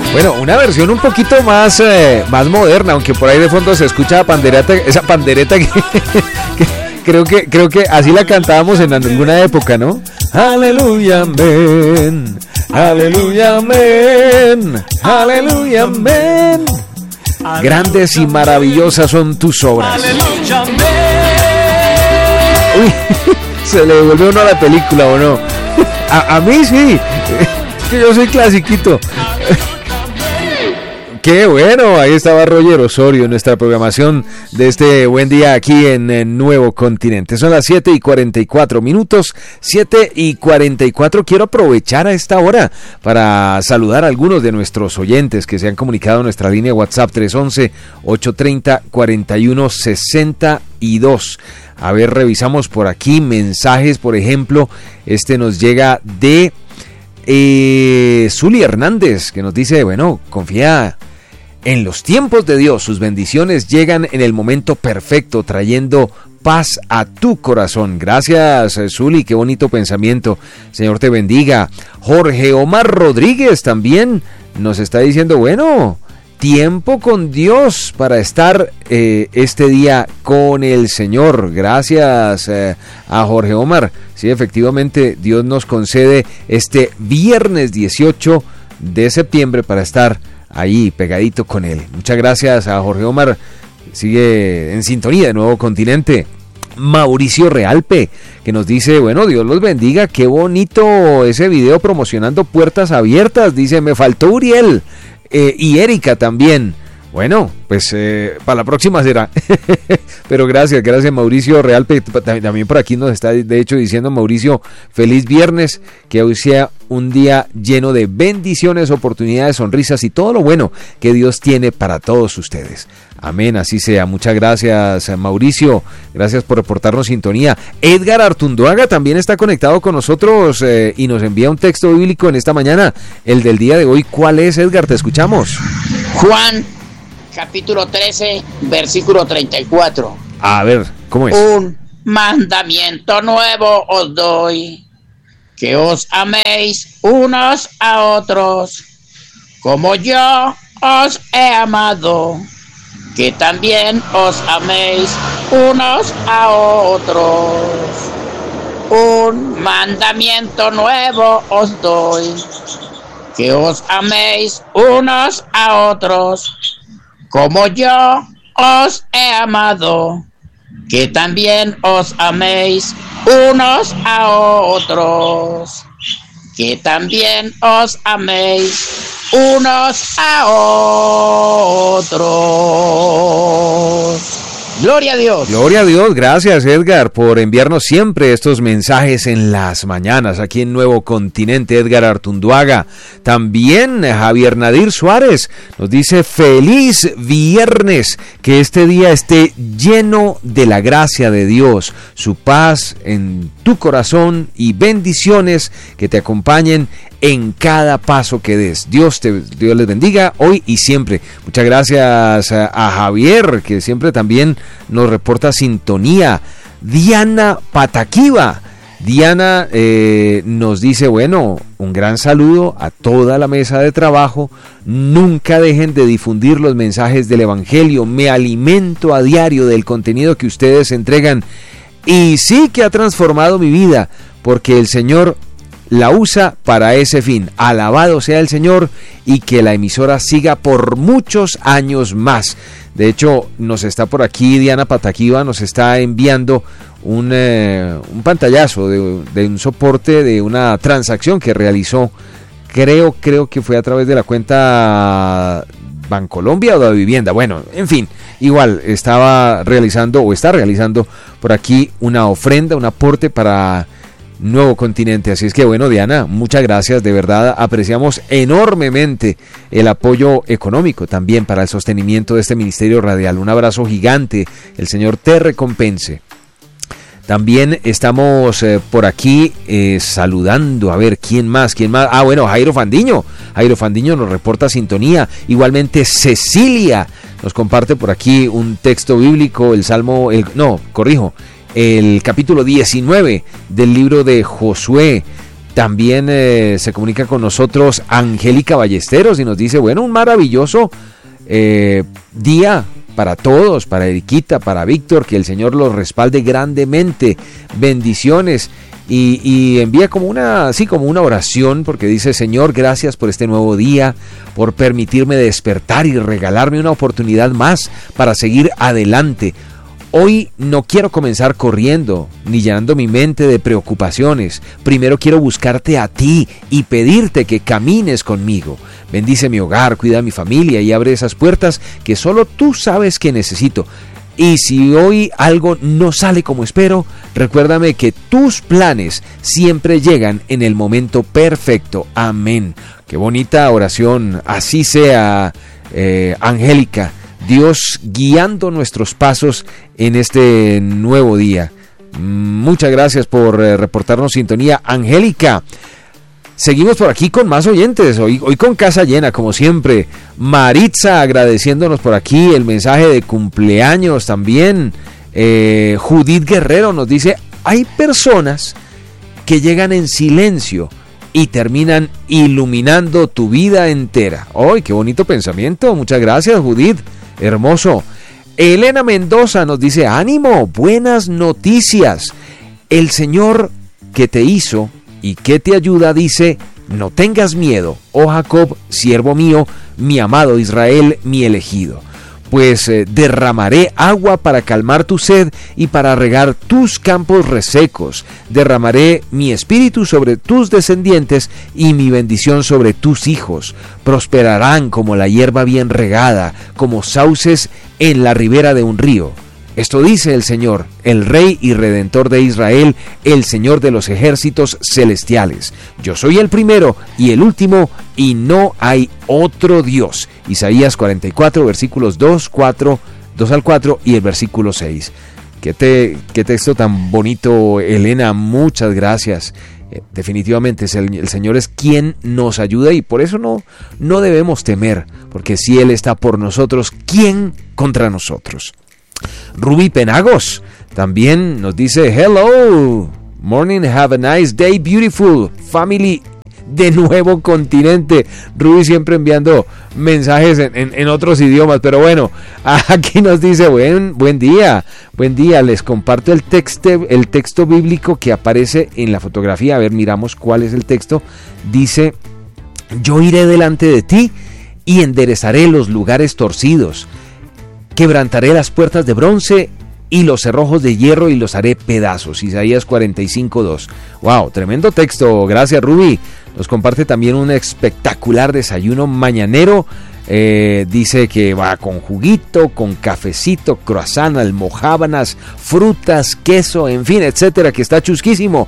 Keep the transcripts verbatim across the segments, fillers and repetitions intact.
Bueno, una versión un poquito más, eh, más moderna, aunque por ahí de fondo se escucha pandereta, esa pandereta que, que creo que creo que así la cantábamos en alguna época, ¿no? Aleluya, amén. Aleluya, amén. Aleluya, amén. Grandes y maravillosas son tus obras. Aleluya, amén. Uy, se le devuelve uno a la película, ¿o no? A, a mí sí, que yo soy clasiquito. Qué bueno, ahí estaba Roger Osorio en nuestra programación de este buen día aquí en, en Nuevo Continente. Son las siete y cuarenta y cuatro minutos, siete y cuarenta y cuatro. Quiero aprovechar a esta hora para saludar a algunos de nuestros oyentes que se han comunicado en nuestra línea WhatsApp tres once, ochocientos treinta, cuarenta y uno sesenta y dos. A ver, revisamos por aquí mensajes, por ejemplo, este nos llega de eh, Zuli Hernández, que nos dice, bueno, confía en los tiempos de Dios, sus bendiciones llegan en el momento perfecto, trayendo paz a tu corazón. Gracias, Zuli, qué bonito pensamiento. Señor te bendiga. Jorge Omar Rodríguez también nos está diciendo, bueno, tiempo con Dios para estar eh, este día con el Señor. Gracias eh, a Jorge Omar. Sí, efectivamente, Dios nos concede este viernes dieciocho de septiembre para estar ahí pegadito con él. Muchas gracias a Jorge Omar. Sigue en sintonía de Nuevo Continente. Mauricio Realpe, que nos dice, bueno, Dios los bendiga, qué bonito ese video promocionando puertas abiertas. Dice, me faltó Uriel eh, y Erika también. Bueno, pues eh, para la próxima será. Pero gracias, gracias Mauricio Realpe. También por aquí nos está de hecho diciendo Mauricio, feliz viernes, que hoy sea un día lleno de bendiciones, oportunidades, sonrisas y todo lo bueno que Dios tiene para todos ustedes. Amén, así sea. Muchas gracias Mauricio, gracias por reportarnos sintonía. Edgar Artunduaga también está conectado con nosotros eh, y nos envía un texto bíblico en esta mañana, el del día de hoy. ¿Cuál es, Edgar? Te escuchamos. Juan capítulo trece, versículo treinta y cuatro. A ver, ¿cómo es? Un mandamiento nuevo os doy, que os améis unos a otros, como yo os he amado, que también os améis unos a otros. Un mandamiento nuevo os doy, que os améis unos a otros, como yo os he amado, que también os améis unos a otros, que también os améis unos a otros. Gloria a Dios. Gloria a Dios. Gracias, Edgar, por enviarnos siempre estos mensajes en las mañanas aquí en Nuevo Continente. Edgar Artunduaga. También Javier Nadir Suárez nos dice feliz viernes, que este día esté lleno de la gracia de Dios, su paz en tu corazón y bendiciones que te acompañen en cada paso que des. Dios te Dios les bendiga hoy y siempre. Muchas gracias a, a Javier, que siempre también nos reporta sintonía. Diana Pataquiva. Diana eh, nos dice, bueno, un gran saludo a toda la mesa de trabajo. Nunca dejen de difundir los mensajes del Evangelio. Me alimento a diario del contenido que ustedes entregan. Y sí que ha transformado mi vida, porque el Señor la usa para ese fin. Alabado sea el Señor, y que la emisora siga por muchos años más. De hecho, nos está por aquí Diana Pataquiva, nos está enviando un, eh, un pantallazo de, de un soporte de una transacción que realizó, creo, creo que fue a través de la cuenta Bancolombia o de Vivienda. Bueno, en fin, igual estaba realizando o está realizando por aquí una ofrenda, un aporte para Nuevo Continente. Así es que bueno, Diana, muchas gracias, de verdad apreciamos enormemente el apoyo económico también para el sostenimiento de este ministerio radial. Un abrazo gigante, el Señor te recompense. También estamos eh, por aquí eh, saludando, a ver, ¿quién más? ¿Quién más? Ah, bueno, Jairo Fandiño. Jairo Fandiño nos reporta sintonía. Igualmente Cecilia nos comparte por aquí un texto bíblico, el Salmo, el, no, corrijo, el capítulo diecinueve del libro de Josué. También eh, se comunica con nosotros Angélica Ballesteros y nos dice, bueno, un maravilloso eh, día para todos, para Eriquita, para Víctor, que el Señor los respalde grandemente, bendiciones. Y, y envía como una, así como una oración, porque dice, Señor, gracias por este nuevo día, por permitirme despertar y regalarme una oportunidad más para seguir adelante. Hoy no quiero comenzar corriendo, ni llenando mi mente de preocupaciones. Primero quiero buscarte a ti y pedirte que camines conmigo. Bendice mi hogar, cuida a mi familia y abre esas puertas que solo tú sabes que necesito. Y si hoy algo no sale como espero, recuérdame que tus planes siempre llegan en el momento perfecto. Amén. Qué bonita oración. Así sea, eh, Angélica. Dios guiando nuestros pasos en este nuevo día. Muchas gracias por eh, reportarnos sintonía, Angélica. Seguimos por aquí con más oyentes, hoy, hoy con casa llena, como siempre. Maritza agradeciéndonos por aquí el mensaje de cumpleaños también. Eh, Judith Guerrero nos dice, hay personas que llegan en silencio y terminan iluminando tu vida entera. ¡Ay, qué bonito pensamiento! Muchas gracias, Judith. Hermoso. Elena Mendoza nos dice, ánimo, buenas noticias. El Señor que te hizo y que te ayuda dice, no tengas miedo, oh Jacob, siervo mío, mi amado Israel, mi elegido. Pues eh, derramaré agua para calmar tu sed y para regar tus campos resecos. Derramaré mi espíritu sobre tus descendientes y mi bendición sobre tus hijos. Prosperarán como la hierba bien regada, como sauces en la ribera de un río. Esto dice el Señor, el Rey y Redentor de Israel, el Señor de los ejércitos celestiales. Yo soy el primero y el último, y no hay otro Dios. Isaías cuarenta y cuatro, versículos dos, cuatro, dos al cuatro y el versículo seis. Qué, te, qué texto tan bonito, Elena, muchas gracias. Eh, definitivamente es el, el Señor es quien nos ayuda y por eso no, no debemos temer, porque si Él está por nosotros, ¿quién contra nosotros? Ruby Penagos también nos dice, hello, morning, have a nice day, beautiful family de Nuevo Continente. Ruby siempre enviando mensajes en, en, en otros idiomas, pero bueno, aquí nos dice, buen, buen día, buen día, les comparto el texto, el texto bíblico que aparece en la fotografía. A ver, miramos cuál es el texto. Dice, yo iré delante de ti y enderezaré los lugares torcidos. Quebrantaré las puertas de bronce y los cerrojos de hierro y los haré pedazos. Isaías cuarenta y cinco, dos. Wow, tremendo texto. Gracias, Ruby. Nos comparte también un espectacular desayuno mañanero. Eh, dice que va con juguito, con cafecito, croissant, almojábanas, frutas, queso, en fin, etcétera, que está chusquísimo.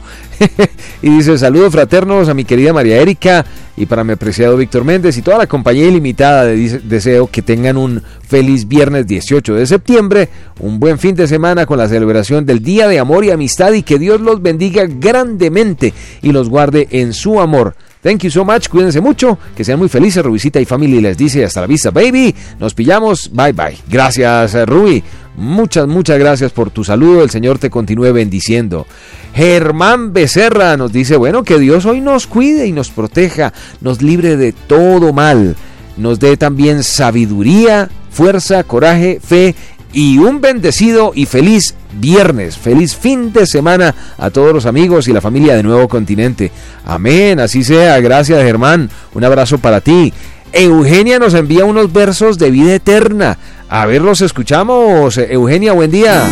Y dice, saludos fraternos a mi querida María Erika y para mi apreciado Víctor Méndez y toda la compañía ilimitada. De, deseo que tengan un feliz viernes dieciocho de septiembre, un buen fin de semana con la celebración del Día de Amor y Amistad y que Dios los bendiga grandemente y los guarde en su amor. Thank you so much, cuídense mucho, que sean muy felices. Rubicita y Family les dice hasta la vista, baby, nos pillamos, bye bye. Gracias, Ruby, muchas, muchas gracias por tu saludo, el Señor te continúe bendiciendo. Germán Becerra nos dice, bueno, que Dios hoy nos cuide y nos proteja, nos libre de todo mal, nos dé también sabiduría, fuerza, coraje, fe y un bendecido y feliz viernes, feliz fin de semana a todos los amigos y la familia de Nuevo Continente. Amén, así sea. Gracias, Germán, un abrazo para ti. Eugenia nos envía unos versos de vida eterna. A ver, los escuchamos. Eugenia, buen día.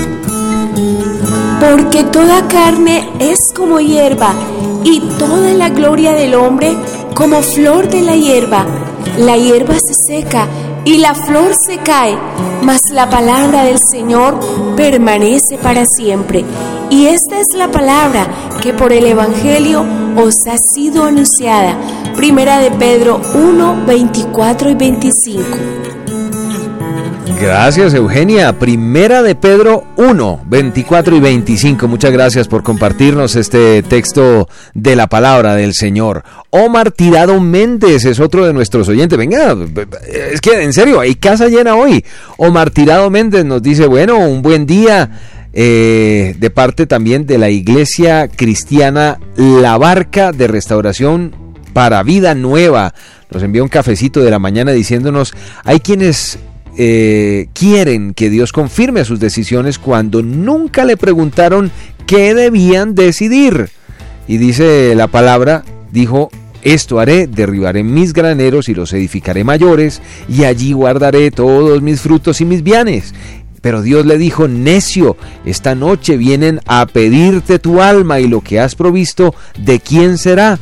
Porque toda carne es como hierba y toda la gloria del hombre como flor de la hierba. La hierba se seca y la flor se cae, mas la palabra del Señor permanece para siempre. Y esta es la palabra que por el Evangelio os ha sido anunciada. Primera de Pedro uno, veinticuatro y veinticinco. Gracias, Eugenia. Primera de Pedro uno, veinticuatro y veinticinco. Muchas gracias por compartirnos este texto de la palabra del Señor. Omar Tirado Méndez es otro de nuestros oyentes. Venga, es que en serio, hay casa llena hoy. Omar Tirado Méndez nos dice, bueno, un buen día. eh, de parte también de la Iglesia Cristiana La Barca de Restauración para Vida Nueva. Nos envía un cafecito de la mañana diciéndonos, hay quienes eh, quieren que Dios confirme sus decisiones cuando nunca le preguntaron qué debían decidir. Y dice la palabra, dijo, esto haré, derribaré mis graneros y los edificaré mayores, y allí guardaré todos mis frutos y mis bienes. Pero Dios le dijo, necio, esta noche vienen a pedirte tu alma, y lo que has provisto, ¿de quién será?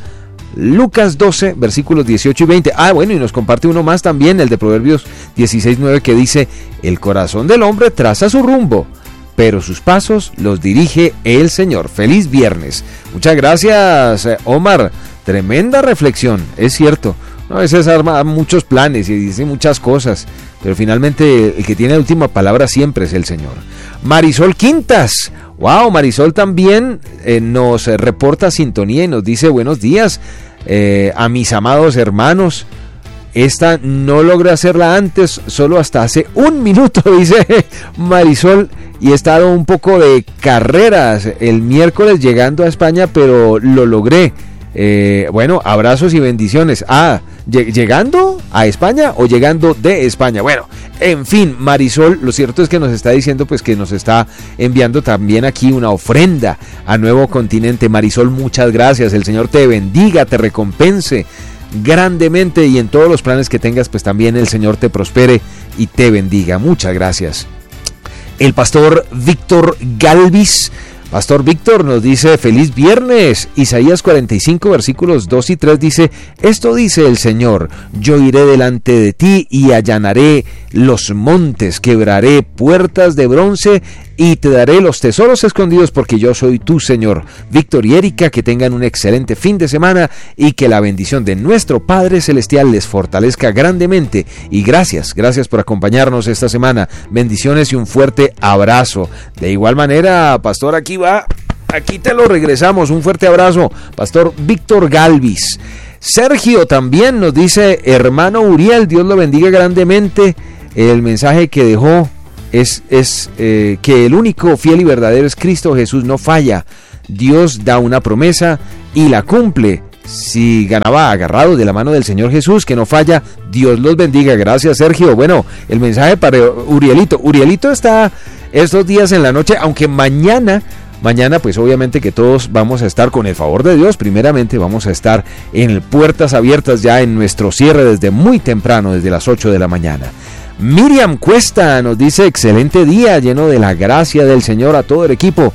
Lucas doce, versículos dieciocho y veinte. Ah, bueno, y nos comparte uno más también, el de Proverbios dieciséis, nueve, que dice, el corazón del hombre traza su rumbo, pero sus pasos los dirige el Señor. Feliz viernes. Muchas gracias, Omar. Tremenda reflexión, es cierto. A veces arma muchos planes y dice muchas cosas, pero finalmente el que tiene la última palabra siempre es el Señor. Marisol Quintas. Wow, Marisol también eh, nos reporta sintonía y nos dice buenos días eh, a mis amados hermanos. Esta no logré hacerla antes, solo hasta hace un minuto, dice Marisol, y he estado un poco de carreras el miércoles llegando a España, pero lo logré. Eh, bueno, abrazos y bendiciones. Ah, ¿llegando a España o llegando de España? Bueno, en fin, Marisol, lo cierto es que nos está diciendo pues que nos está enviando también aquí una ofrenda a Nuevo Continente. Marisol, muchas gracias, el Señor te bendiga, te recompense grandemente, y en todos los planes que tengas pues también el Señor te prospere y te bendiga. Muchas gracias. El pastor Víctor Galvis. Pastor Víctor nos dice, feliz viernes. Isaías cuarenta y cinco, versículos dos y tres dice, esto dice el Señor, yo iré delante de ti y allanaré los montes, quebraré puertas de bronce y te daré los tesoros escondidos, porque yo soy tu Señor. Víctor y Erika, que tengan un excelente fin de semana y que la bendición de nuestro Padre Celestial les fortalezca grandemente. Y gracias, gracias por acompañarnos esta semana. Bendiciones y un fuerte abrazo. De igual manera, pastor, aquí va, aquí te lo regresamos. Un fuerte abrazo, pastor Víctor Galvis. Sergio también nos dice, hermano Uriel, Dios lo bendiga grandemente. El mensaje que dejó es, es eh, que el único fiel y verdadero es Cristo Jesús, no falla. Dios da una promesa y la cumple. Si ganaba agarrado de la mano del Señor Jesús, que no falla. Dios los bendiga. Gracias, Sergio. Bueno, el mensaje para Urielito. Urielito está estos días en la noche, aunque mañana... Mañana pues obviamente que todos vamos a estar con el favor de Dios, primeramente vamos a estar en Puertas Abiertas ya en nuestro cierre desde muy temprano, desde las ocho de la mañana. Miriam Cuesta nos dice, excelente día, lleno de la gracia del Señor a todo el equipo.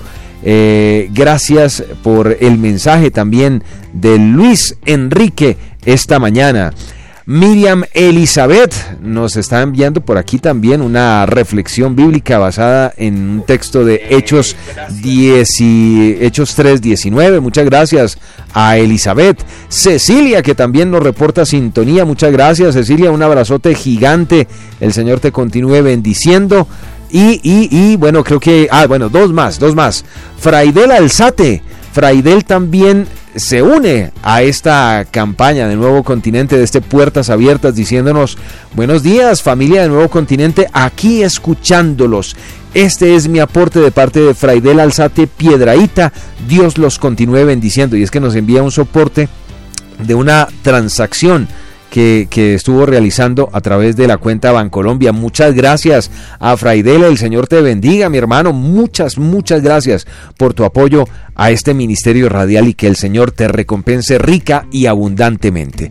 Eh, gracias por el mensaje también de Luis Enrique esta mañana. Miriam Elizabeth nos está enviando por aquí también una reflexión bíblica basada en un texto de Hechos, diez y, Hechos tres diecinueve. Muchas gracias a Elizabeth. Cecilia, que también nos reporta sintonía. Muchas gracias, Cecilia. Un abrazote gigante. El Señor te continúe bendiciendo. Y, y, y bueno, creo que... Ah, bueno, dos más, dos más. Fraidel Alzate. Fraidel también se une a esta campaña de Nuevo Continente, de este Puertas Abiertas, diciéndonos, buenos días familia de Nuevo Continente, aquí escuchándolos. Este es mi aporte de parte de Fraidel Alzate Piedraíta. Dios los continúe bendiciendo. Y es que nos envía un soporte de una transacción Que, que estuvo realizando a través de la cuenta Bancolombia. Muchas gracias a Fraidel, el Señor te bendiga, mi hermano. Muchas, muchas gracias por tu apoyo a este ministerio radial y que el Señor te recompense rica y abundantemente.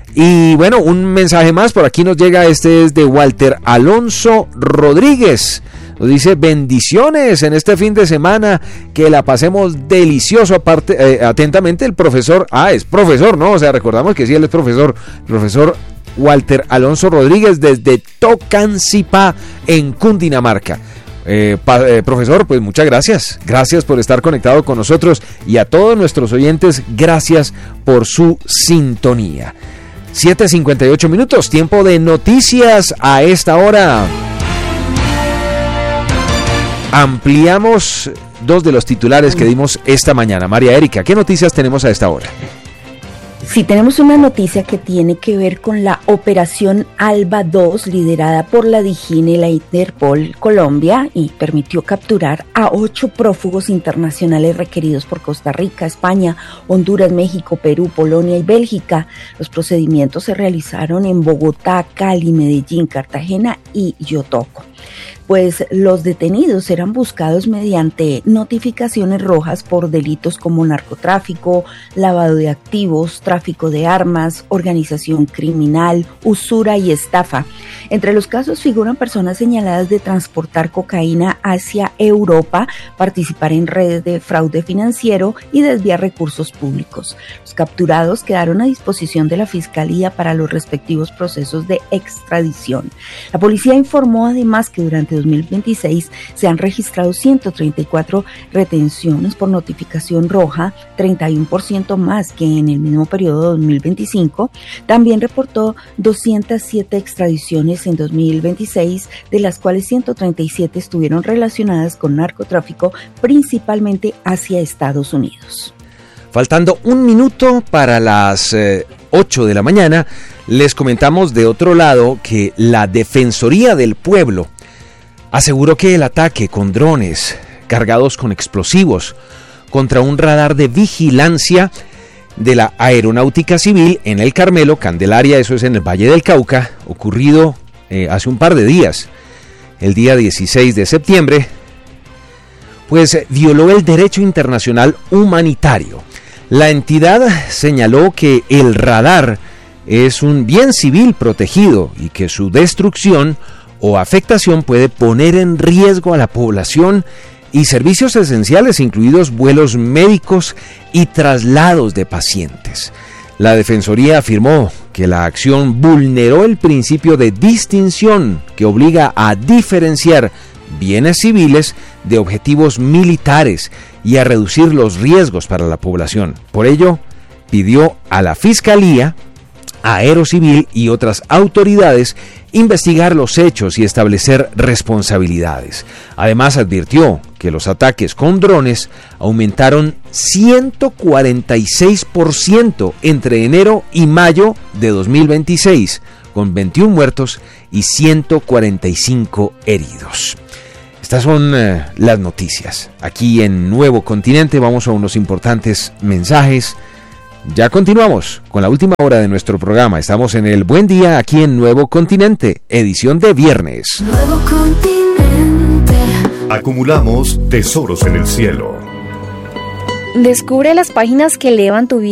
Y bueno, un mensaje más por aquí nos llega. Este es de Walter Alonso Rodríguez. Nos dice, bendiciones en este fin de semana, que la pasemos delicioso. Aparte, eh, atentamente el profesor, ah, es profesor, ¿no? O sea, recordamos que sí, él es profesor, profesor Walter Alonso Rodríguez desde Tocancipá, en Cundinamarca. Eh, pa, eh, profesor, pues muchas gracias, gracias por estar conectado con nosotros, y a todos nuestros oyentes, gracias por su sintonía. siete cincuenta y ocho minutos, tiempo de noticias a esta hora. Ampliamos dos de los titulares que dimos esta mañana. María Erika, ¿qué noticias tenemos a esta hora? Sí, tenemos una noticia que tiene que ver con la Operación Alba dos, liderada por la DIJÍN y la Interpol Colombia, y permitió capturar a ocho prófugos internacionales requeridos por Costa Rica, España, Honduras, México, Perú, Polonia y Bélgica. Los procedimientos se realizaron en Bogotá, Cali, Medellín, Cartagena y Yotoco. Pues los detenidos eran buscados mediante notificaciones rojas por delitos como narcotráfico, lavado de activos, tráfico de armas, organización criminal, usura y estafa. Entre los casos figuran personas señaladas de transportar cocaína hacia Europa, participar en redes de fraude financiero y desviar recursos públicos. Los capturados quedaron a disposición de la Fiscalía para los respectivos procesos de extradición. La policía informó además que durante dos mil veintiséis se han registrado ciento treinta y cuatro retenciones por notificación roja, treinta y uno por ciento más que en el mismo periodo de dos mil veinticinco. También reportó doscientas siete extradiciones en dos mil veintiséis, de las cuales ciento treinta y siete estuvieron relacionadas con narcotráfico, principalmente hacia Estados Unidos. Faltando un minuto para las eh, ocho de la mañana, les comentamos de otro lado que la Defensoría del Pueblo aseguró que el ataque con drones cargados con explosivos contra un radar de vigilancia de la Aeronáutica Civil en el Carmelo, Candelaria, eso es en el Valle del Cauca, ocurrido eh, hace un par de días, el día dieciséis de septiembre, pues violó el derecho internacional humanitario. La entidad señaló que el radar es un bien civil protegido y que su destrucción o afectación puede poner en riesgo a la población y servicios esenciales, incluidos vuelos médicos y traslados de pacientes. La Defensoría afirmó que la acción vulneró el principio de distinción que obliga a diferenciar bienes civiles de objetivos militares y a reducir los riesgos para la población. Por ello, pidió a la Fiscalía, a Aerocivil y otras autoridades investigar los hechos y establecer responsabilidades. Además, advirtió que los ataques con drones aumentaron ciento cuarenta y seis por ciento entre enero y mayo de dos mil veintiséis, con veintiún muertos y ciento cuarenta y cinco heridos. Estas son eh, las noticias. Aquí en Nuevo Continente vamos a unos importantes mensajes. Ya continuamos con la última hora de nuestro programa. Estamos en el Buen Día aquí en Nuevo Continente, edición de viernes. Nuevo Continente. Acumulamos tesoros en el cielo. Descubre las páginas que elevan tu vida.